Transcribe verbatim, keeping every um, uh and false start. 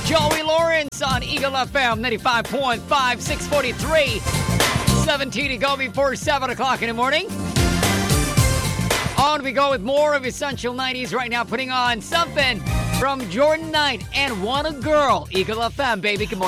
Joey Lawrence on Eagle F M ninety-five point five, six forty-three. seventeen to go before seven o'clock in the morning. On we go with more of Essential nineties right now, putting on something from Jordan Knight and Want a Girl. Eagle F M, baby. Good morning.